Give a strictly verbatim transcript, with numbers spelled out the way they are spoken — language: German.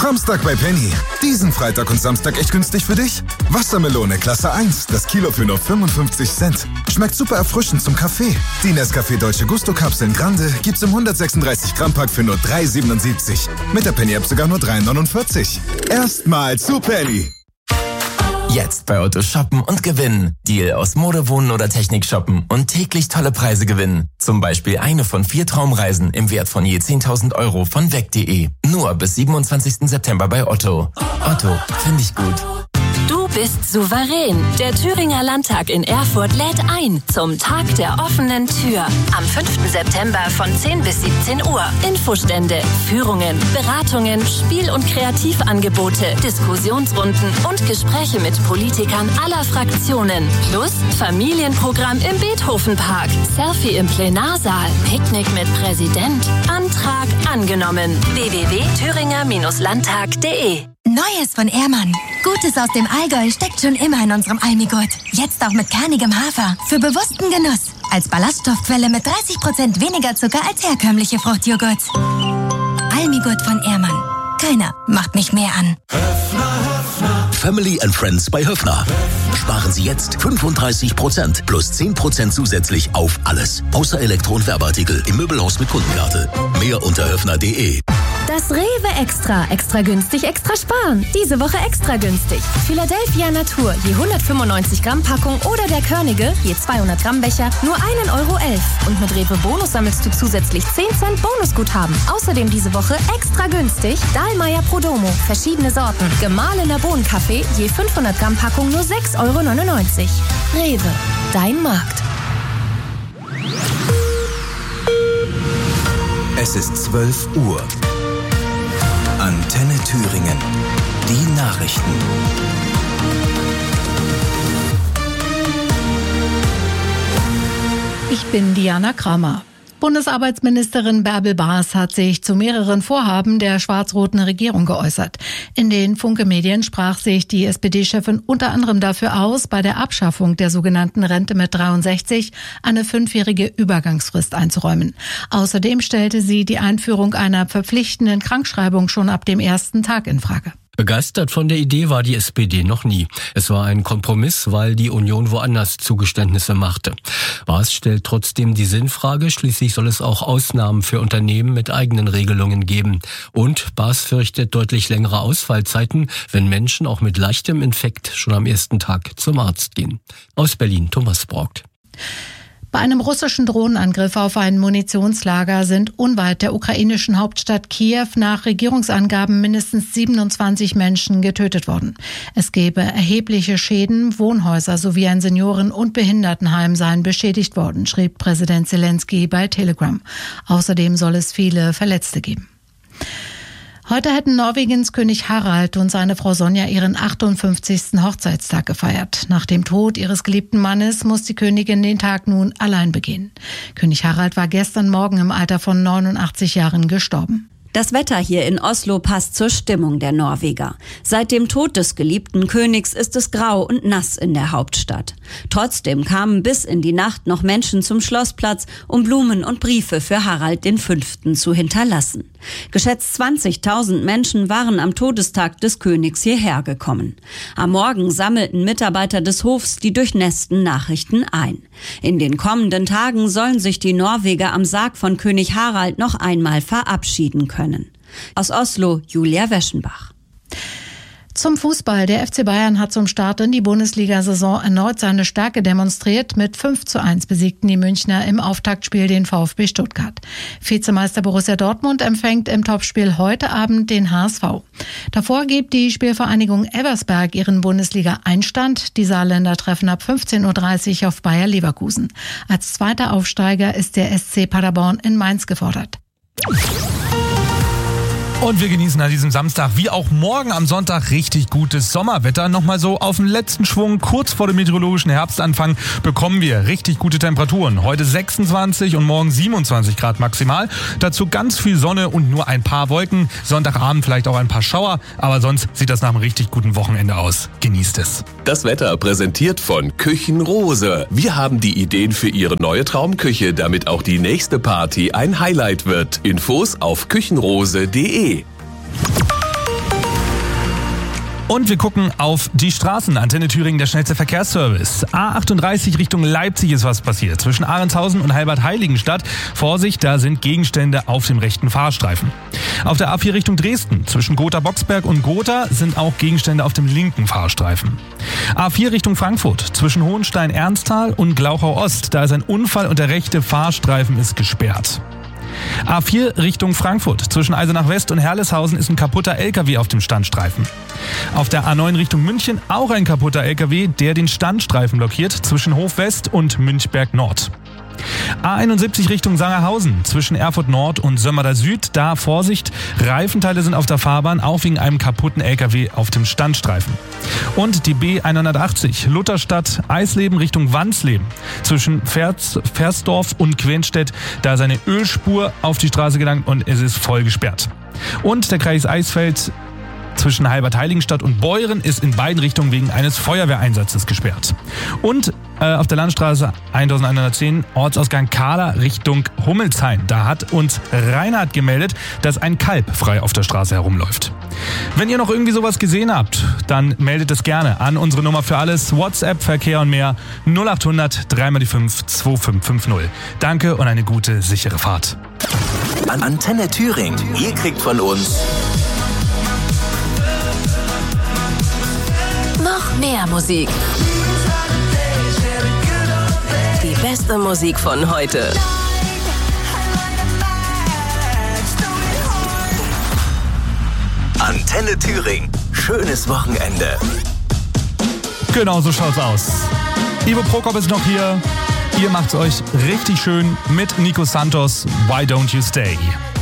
Samstag bei Penny. Diesen Freitag und Samstag echt günstig für dich? Wassermelone Klasse eins, das Kilo für nur fünfundfünfzig Cent. Schmeckt super erfrischend zum Kaffee. Die Nescafé Dolce Gusto Kapseln Grande gibt's im hundertsechsunddreißig Gramm Pack für nur drei siebenundsiebzig. Mit der Penny App sogar nur drei neunundvierzig. Erstmal zu Penny. Jetzt bei Otto shoppen und gewinnen. Deal aus Mode, Wohnen oder Technik shoppen und täglich tolle Preise gewinnen. Zum Beispiel eine von vier Traumreisen im Wert von je zehntausend Euro von weg punkt de. Nur bis siebenundzwanzigsten September bei Otto. Otto, finde ich gut. Du bist souverän. Der Thüringer Landtag in Erfurt lädt ein zum Tag der offenen Tür. Am fünften September von zehn bis siebzehn Uhr. Infostände, Führungen, Beratungen, Spiel- und Kreativangebote, Diskussionsrunden und Gespräche mit Politikern aller Fraktionen. Plus Familienprogramm im Beethovenpark, Selfie im Plenarsaal, Picknick mit Präsident. Antrag angenommen. w w w punkt thüringer landtag punkt de. Neues von Ehrmann. Gutes aus dem Allgäu steckt schon immer in unserem Almigurt. Jetzt auch mit kernigem Hafer. Für bewussten Genuss. Als Ballaststoffquelle mit dreißig Prozent weniger Zucker als herkömmliche Fruchtjoghurt. Almigurt von Ehrmann. Keiner macht mich mehr an. Family and Friends bei Höffner. Sparen Sie jetzt fünfunddreißig Prozent plus zehn Prozent zusätzlich auf alles. Außer Elektro- und Werbeartikel im Möbelhaus mit Kundenkarte. Mehr unter höffner punkt de. Das Rewe Extra. Extra günstig, extra sparen. Diese Woche extra günstig. Philadelphia Natur, je hundertfünfundneunzig Gramm Packung oder der Körnige, je zweihundert Gramm Becher, nur ein Euro elf. Und mit Rewe Bonus sammelst du zusätzlich zehn Cent Bonusguthaben. Außerdem diese Woche extra günstig Dahlmeier Prodomo, verschiedene Sorten. Gemahlener Bohnenkaffee, je fünfhundert Gramm Packung nur sechs Euro neunundneunzig. Rewe, dein Markt. Es ist zwölf Uhr. Antenne Thüringen. Die Nachrichten. Ich bin Diana Kramer. Bundesarbeitsministerin Bärbel Baas hat sich zu mehreren Vorhaben der schwarz-roten Regierung geäußert. In den Funke-Medien sprach sich die S P D-Chefin unter anderem dafür aus, bei der Abschaffung der sogenannten Rente mit dreiundsechzig eine fünfjährige Übergangsfrist einzuräumen. Außerdem stellte sie die Einführung einer verpflichtenden Krankschreibung schon ab dem ersten Tag in Frage. Begeistert von der Idee war die S P D noch nie. Es war ein Kompromiss, weil die Union woanders Zugeständnisse machte. Baas stellt trotzdem die Sinnfrage, schließlich soll es auch Ausnahmen für Unternehmen mit eigenen Regelungen geben. Und Baas fürchtet deutlich längere Ausfallzeiten, wenn Menschen auch mit leichtem Infekt schon am ersten Tag zum Arzt gehen. Aus Berlin, Thomas Braugt. Bei einem russischen Drohnenangriff auf ein Munitionslager sind unweit der ukrainischen Hauptstadt Kiew nach Regierungsangaben mindestens siebenundzwanzig Menschen getötet worden. Es gebe erhebliche Schäden, Wohnhäuser sowie ein Senioren- und Behindertenheim seien beschädigt worden, schrieb Präsident Zelensky bei Telegram. Außerdem soll es viele Verletzte geben. Heute hätten Norwegens König Harald und seine Frau Sonja ihren achtundfünfzigsten Hochzeitstag gefeiert. Nach dem Tod ihres geliebten Mannes muss die Königin den Tag nun allein begehen. König Harald war gestern Morgen im Alter von neunundachtzig Jahren gestorben. Das Wetter hier in Oslo passt zur Stimmung der Norweger. Seit dem Tod des geliebten Königs ist es grau und nass in der Hauptstadt. Trotzdem kamen bis in die Nacht noch Menschen zum Schlossplatz, um Blumen und Briefe für Harald den Fünften zu hinterlassen. Geschätzt zwanzigtausend Menschen waren am Todestag des Königs hierher gekommen. Am Morgen sammelten Mitarbeiter des Hofs die durchnässten Nachrichten ein. In den kommenden Tagen sollen sich die Norweger am Sarg von König Harald noch einmal verabschieden können. Aus Oslo, Julia Weschenbach. Zum Fußball. Der F C Bayern hat zum Start in die Bundesliga-Saison erneut seine Stärke demonstriert. Mit fünf zu eins besiegten die Münchner im Auftaktspiel den VfB Stuttgart. Vizemeister Borussia Dortmund empfängt im Topspiel heute Abend den H S V. Davor gibt die Spielvereinigung Elversberg ihren Bundesliga-Einstand. Die Saarländer treffen ab fünfzehn Uhr dreißig auf Bayer Leverkusen. Als zweiter Aufsteiger ist der S C Paderborn in Mainz gefordert. Und wir genießen an diesem Samstag wie auch morgen am Sonntag richtig gutes Sommerwetter. Nochmal so auf den letzten Schwung, kurz vor dem meteorologischen Herbstanfang, bekommen wir richtig gute Temperaturen. Heute sechsundzwanzig und morgen siebenundzwanzig Grad maximal. Dazu ganz viel Sonne und nur ein paar Wolken. Sonntagabend vielleicht auch ein paar Schauer. Aber sonst sieht das nach einem richtig guten Wochenende aus. Genießt es. Das Wetter präsentiert von Küchenrose. Wir haben die Ideen für Ihre neue Traumküche, damit auch die nächste Party ein Highlight wird. Infos auf küchenrose punkt de. Und wir gucken auf die Straßen. Antenne Thüringen, der schnellste Verkehrsservice. A achtunddreißig Richtung Leipzig ist was passiert. Zwischen Ahrendshausen und Heilbad-Heiligenstadt. Vorsicht, da sind Gegenstände auf dem rechten Fahrstreifen. Auf der A vier Richtung Dresden. Zwischen Gotha-Boxberg und Gotha sind auch Gegenstände auf dem linken Fahrstreifen. A vier Richtung Frankfurt. Zwischen Hohenstein-Ernsthal und Glauchau-Ost. Da ist ein Unfall und der rechte Fahrstreifen ist gesperrt. A vier Richtung Frankfurt. Zwischen Eisenach West und Herleshausen ist ein kaputter L K W auf dem Standstreifen. Auf der A neun Richtung München auch ein kaputter L K W, der den Standstreifen blockiert zwischen Hof West und Münchberg Nord. A einundsiebzig Richtung Sangerhausen. Zwischen Erfurt Nord und Sömmerda Süd. Da Vorsicht, Reifenteile sind auf der Fahrbahn, auch wegen einem kaputten L K W auf dem Standstreifen. Und die B hundertachtzig Lutherstadt Eisleben Richtung Wansleben. Zwischen Vers, Versdorf und Quenstedt, da ist eine Ölspur auf die Straße gelangt und es ist voll gesperrt. Und der Kreis Eisfeld zwischen Heilbad-Heiligenstadt und Beuren ist in beiden Richtungen wegen eines Feuerwehreinsatzes gesperrt. Und äh, auf der Landstraße elfhundertzehn Ortsausgang Kahler Richtung Hummelsheim. Da hat uns Reinhard gemeldet, dass ein Kalb frei auf der Straße herumläuft. Wenn ihr noch irgendwie sowas gesehen habt, dann meldet es gerne an unsere Nummer für alles. WhatsApp, Verkehr und mehr null acht hundert drei mal die fünf zwei fünf fünf null. Danke und eine gute, sichere Fahrt. An Antenne Thüringen. Ihr kriegt von uns noch mehr Musik. Die beste Musik von heute. Antenne Thüringen. Schönes Wochenende. Genau so schaut's aus. Ivo Prokop ist noch hier. Ihr macht's euch richtig schön mit Nico Santos. Why Don't You Stay?